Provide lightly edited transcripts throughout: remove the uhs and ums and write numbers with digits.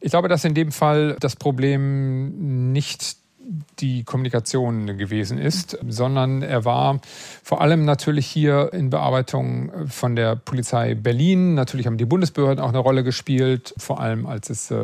Ich glaube, dass in dem Fall das Problem nicht die Kommunikation gewesen ist, sondern er war vor allem natürlich hier in Bearbeitung von der Polizei Berlin. Natürlich haben die Bundesbehörden auch eine Rolle gespielt, vor allem als es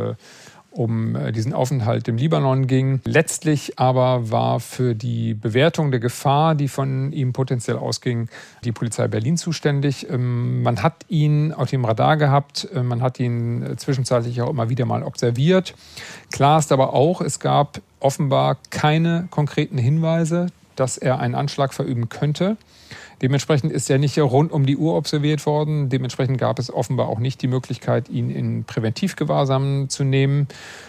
um diesen Aufenthalt im Libanon ging. Letztlich aber war für die Bewertung der Gefahr, die von ihm potenziell ausging, die Polizei Berlin zuständig. Man hat ihn auf dem Radar gehabt, man hat ihn zwischenzeitlich auch immer wieder mal observiert. Klar ist aber auch, es gab offenbar keine konkreten Hinweise, dass er einen Anschlag verüben könnte. Dementsprechend ist er nicht rund um die Uhr observiert worden. Dementsprechend gab es offenbar auch nicht die Möglichkeit, ihn in Präventivgewahrsam zu nehmen,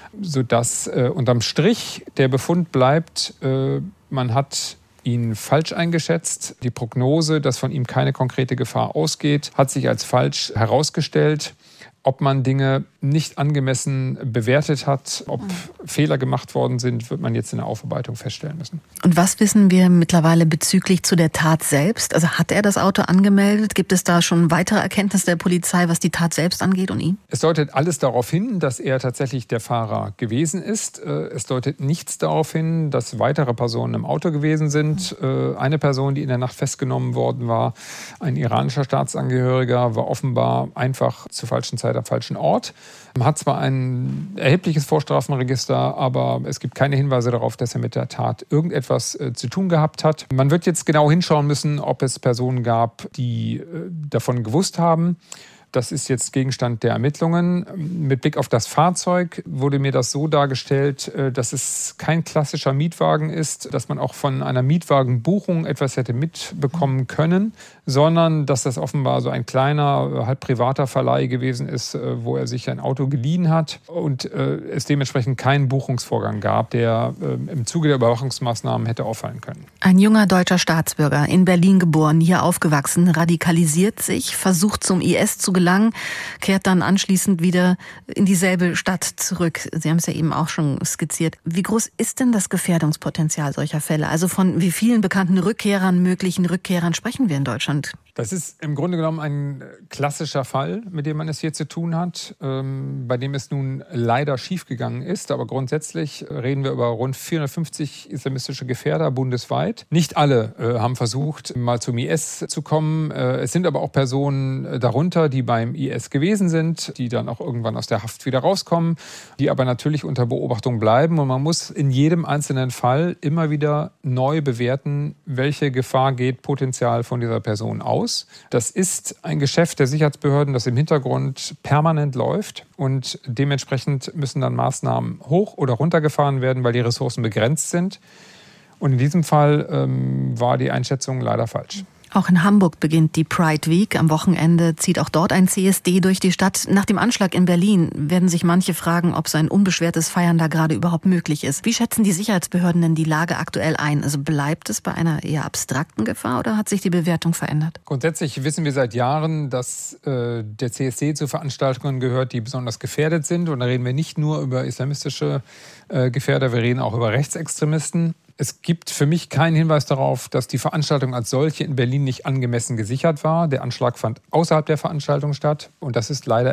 sodass unterm Strich der Befund bleibt, man hat ihn falsch eingeschätzt. Die Prognose, dass von ihm keine konkrete Gefahr ausgeht, hat sich als falsch herausgestellt. Ob man Dinge nicht angemessen bewertet hat, ob Fehler gemacht worden sind, wird man jetzt in der Aufarbeitung feststellen müssen. Und was wissen wir mittlerweile bezüglich zu der Tat selbst? Also hat er das Auto angemeldet? Gibt es da schon weitere Erkenntnisse der Polizei, was die Tat selbst angeht und ihn? Es deutet alles darauf hin, dass er tatsächlich der Fahrer gewesen ist. Es deutet nichts darauf hin, dass weitere Personen im Auto gewesen sind. Eine Person, die in der Nacht festgenommen worden war, ein iranischer Staatsangehöriger, war offenbar einfach zur falschen Zeit am falschen Ort. Man hat zwar ein erhebliches Vorstrafenregister, aber es gibt keine Hinweise darauf, dass er mit der Tat irgendetwas zu tun gehabt hat. Man wird jetzt genau hinschauen müssen, ob es Personen gab, die davon gewusst haben. Das ist jetzt Gegenstand der Ermittlungen. Mit Blick auf das Fahrzeug wurde mir das so dargestellt, dass es kein klassischer Mietwagen ist, dass man auch von einer Mietwagenbuchung etwas hätte mitbekommen können, sondern dass das offenbar so ein kleiner, halb privater Verleih gewesen ist, wo er sich ein Auto geliehen hat und es dementsprechend keinen Buchungsvorgang gab, der im Zuge der Überwachungsmaßnahmen hätte auffallen können. Ein junger deutscher Staatsbürger, in Berlin geboren, hier aufgewachsen, radikalisiert sich, versucht zum IS zu gelangen, kehrt dann anschließend wieder in dieselbe Stadt zurück. Sie haben es ja eben auch schon skizziert. Wie groß ist denn das Gefährdungspotenzial solcher Fälle? Also von wie vielen bekannten Rückkehrern, möglichen Rückkehrern sprechen wir in Deutschland? Das ist im Grunde genommen ein klassischer Fall, mit dem man es hier zu tun hat, bei dem es nun leider schiefgegangen ist. Aber grundsätzlich reden wir über rund 450 islamistische Gefährder bundesweit. Nicht alle haben versucht, mal zum IS zu kommen. Es sind aber auch Personen darunter, die beim IS gewesen sind, die dann auch irgendwann aus der Haft wieder rauskommen, die aber natürlich unter Beobachtung bleiben. Und man muss in jedem einzelnen Fall immer wieder neu bewerten, welche Gefahr geht potenziell von dieser Person aus. Das ist ein Geschäft der Sicherheitsbehörden, das im Hintergrund permanent läuft. Und dementsprechend müssen dann Maßnahmen hoch- oder runtergefahren werden, weil die Ressourcen begrenzt sind. Und in diesem Fall war die Einschätzung leider falsch. Auch in Hamburg beginnt die Pride Week. Am Wochenende zieht auch dort ein CSD durch die Stadt. Nach dem Anschlag in Berlin werden sich manche fragen, ob so ein unbeschwertes Feiern da gerade überhaupt möglich ist. Wie schätzen die Sicherheitsbehörden denn die Lage aktuell ein? Also bleibt es bei einer eher abstrakten Gefahr oder hat sich die Bewertung verändert? Grundsätzlich wissen wir seit Jahren, dass der CSD zu Veranstaltungen gehört, die besonders gefährdet sind. Und da reden wir nicht nur über islamistische Gefährder, wir reden auch über Rechtsextremisten. Es gibt für mich keinen Hinweis darauf, dass die Veranstaltung als solche in Berlin nicht angemessen gesichert war. Der Anschlag fand außerhalb der Veranstaltung statt. Und das ist leider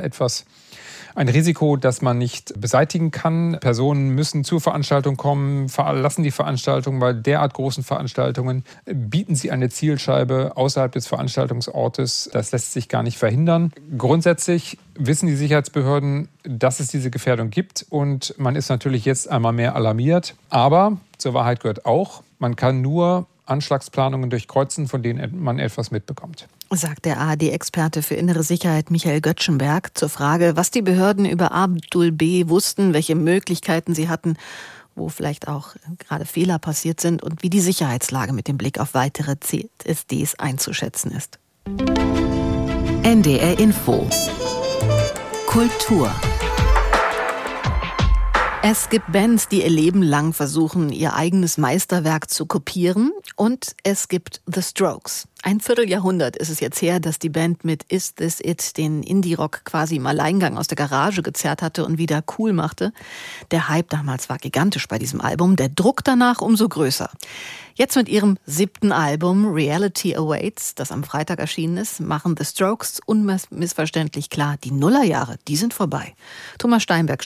ein Risiko, das man nicht beseitigen kann. Personen müssen zur Veranstaltung kommen, verlassen die Veranstaltung. Bei derart großen Veranstaltungen bieten sie eine Zielscheibe außerhalb des Veranstaltungsortes. Das lässt sich gar nicht verhindern. Grundsätzlich wissen die Sicherheitsbehörden, dass es diese Gefährdung gibt. Und man ist natürlich jetzt einmal mehr alarmiert. Aber zur Wahrheit gehört auch, man kann nur Anschlagsplanungen durchkreuzen, von denen man etwas mitbekommt. Sagt der ARD-Experte für innere Sicherheit Michael Göttschenberg zur Frage, was die Behörden über Abdul B. wussten, welche Möglichkeiten sie hatten, wo vielleicht auch gerade Fehler passiert sind und wie die Sicherheitslage mit dem Blick auf weitere CSDs einzuschätzen ist. NDR Info Kultur. Es gibt Bands, die ihr Leben lang versuchen, ihr eigenes Meisterwerk zu kopieren. Und es gibt The Strokes. Ein Vierteljahrhundert ist es jetzt her, dass die Band mit Is This It den Indie-Rock quasi im Alleingang aus der Garage gezerrt hatte und wieder cool machte. Der Hype damals war gigantisch bei diesem Album, der Druck danach umso größer. Jetzt mit ihrem 7. Album Reality Awaits, das am Freitag erschienen ist, machen The Strokes unmissverständlich klar, die Nullerjahre, die sind vorbei. Thomas Steinberg